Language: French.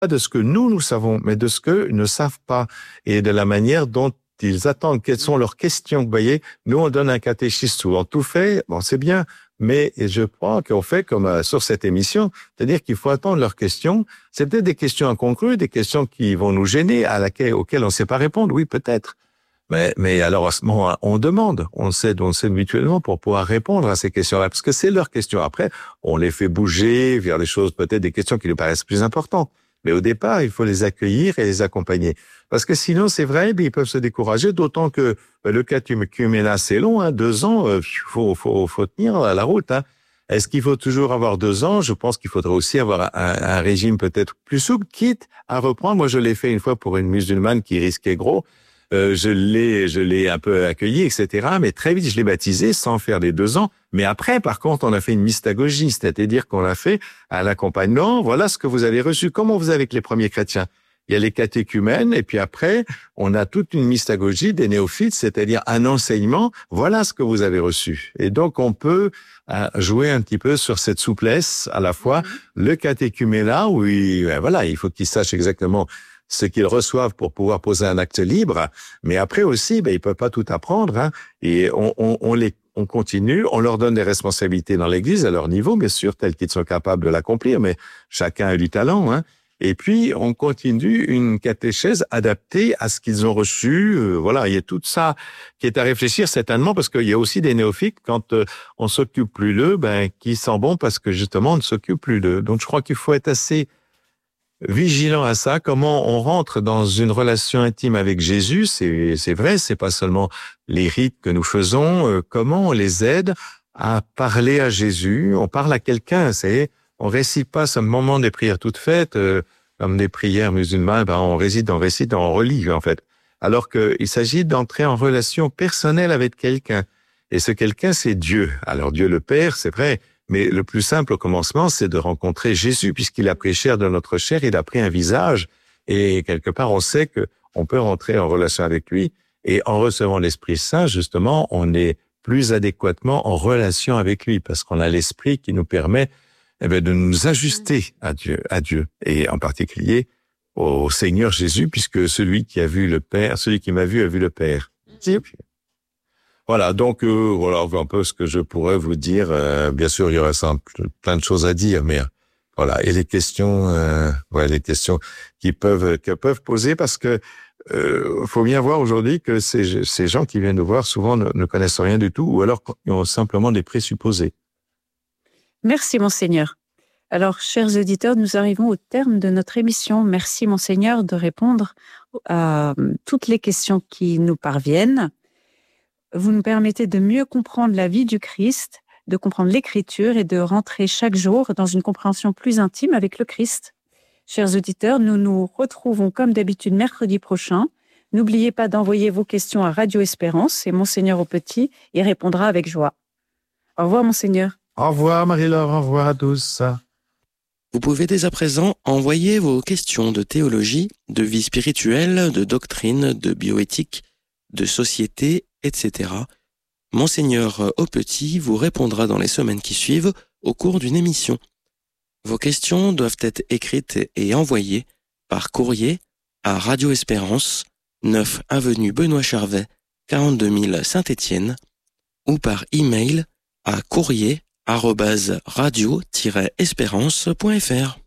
pas de ce que nous savons, mais de ce qu'eux ne savent pas et de la manière dont ils attendent, quelles sont leurs questions. Vous voyez, nous, on donne un catéchisme souvent tout fait, bon, c'est bien, mais je crois qu'on fait comme sur cette émission, c'est-à-dire qu'il faut attendre leurs questions. C'est peut-être des questions incongrues, des questions qui vont nous gêner, auxquelles on ne sait pas répondre, oui, peut-être. Mais alors, à ce moment, on demande, on s'aide mutuellement pour pouvoir répondre à ces questions-là, parce que c'est leurs questions. Après, on les fait bouger vers des choses, peut-être des questions qui nous paraissent plus importantes. Mais au départ, il faut les accueillir et les accompagner. Parce que sinon, c'est vrai, ils peuvent se décourager, d'autant que le catéchuménat, c'est long, 2 ans, faut tenir la route. Est-ce qu'il faut toujours avoir 2 ans? Je pense qu'il faudrait aussi avoir un régime peut-être plus souple, quitte à reprendre. Moi, je l'ai fait une fois pour une musulmane qui risquait gros. Je l'ai un peu accueilli, etc. Mais très vite, je l'ai baptisé sans faire les 2 ans. Mais après, par contre, on a fait une mystagogie, c'est-à-dire qu'on a fait un accompagnement. Voilà ce que vous avez reçu. Comme on faisait avec les premiers chrétiens. Il y a les catéchumènes, et puis après, on a toute une mystagogie des néophytes, c'est-à-dire un enseignement. Voilà ce que vous avez reçu. Et donc, on peut jouer un petit peu sur cette souplesse, à la fois le catéchuménat, où il faut qu'ils sachent exactement ce qu'ils reçoivent pour pouvoir poser un acte libre, mais après aussi, ils peuvent pas tout apprendre, et on continue, on leur donne des responsabilités dans l'Église à leur niveau, bien sûr, telles qu'ils sont capables de l'accomplir, mais chacun a du talent, Et puis, on continue une catéchèse adaptée à ce qu'ils ont reçu. Il y a tout ça qui est à réfléchir certainement, parce qu'il y a aussi des néophytes, quand on s'occupe plus d'eux, qui sont bons parce que justement, on ne s'occupe plus d'eux. Donc, je crois qu'il faut être assez vigilant à ça, comment on rentre dans une relation intime avec Jésus, c'est vrai, c'est pas seulement les rites que nous faisons, comment on les aide à parler à Jésus, on parle à quelqu'un, on récite pas ce moment des prières toutes faites, comme des prières musulmanes, on récite, on relit, en fait. Alors qu'il s'agit d'entrer en relation personnelle avec quelqu'un. Et ce quelqu'un, c'est Dieu. Alors Dieu le Père, c'est vrai, mais le plus simple au commencement, c'est de rencontrer Jésus, puisqu'il a pris chair de notre chair, il a pris un visage, et quelque part, on sait que on peut rentrer en relation avec lui, et en recevant l'Esprit Saint, justement, on est plus adéquatement en relation avec lui, parce qu'on a l'Esprit qui nous permet de nous ajuster à Dieu, et en particulier au Seigneur Jésus, puisque celui qui m'a vu a vu le Père. Voilà, donc voilà un peu ce que je pourrais vous dire. Bien sûr, il y aurait plein de choses à dire, mais voilà. Et les questions que peuvent poser, parce que faut bien voir aujourd'hui que ces gens qui viennent nous voir souvent ne connaissent rien du tout, ou alors ils ont simplement des présupposés. Merci, Monseigneur. Alors, chers auditeurs, nous arrivons au terme de notre émission. Merci, Monseigneur, de répondre à toutes les questions qui nous parviennent. Vous nous permettez de mieux comprendre la vie du Christ, de comprendre l'Écriture et de rentrer chaque jour dans une compréhension plus intime avec le Christ. Chers auditeurs, nous nous retrouvons comme d'habitude mercredi prochain. N'oubliez pas d'envoyer vos questions à Radio Espérance et Monseigneur Aupetit y répondra avec joie. Au revoir, Monseigneur. Au revoir, Marie-Laure. Au revoir à tous. Vous pouvez dès à présent envoyer vos questions de théologie, de vie spirituelle, de doctrine, de bioéthique, de société, etc. Monseigneur Aupetit vous répondra dans les semaines qui suivent au cours d'une émission. Vos questions doivent être écrites et envoyées par courrier à Radio Espérance, 9 avenue Benoît Charvet, 42 000 Saint-Étienne, ou par email à courrier@radio-espérance.fr.